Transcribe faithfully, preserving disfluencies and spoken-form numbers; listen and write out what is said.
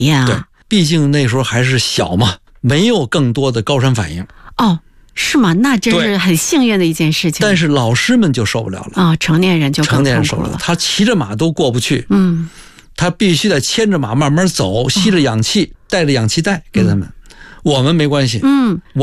呀。 对，毕竟那时候还是小嘛，没有更多的高山反应。 哦，是吗？那真是很幸运的一件事情。 但是老师们就受不了了啊、哦，成年人就更成年人受痛苦了。 不了，他骑着马都过不去。 嗯， 他必须得牵着马慢慢走，吸着氧气，带着氧气袋给他们。 嗯、 我们没关系。 嗯。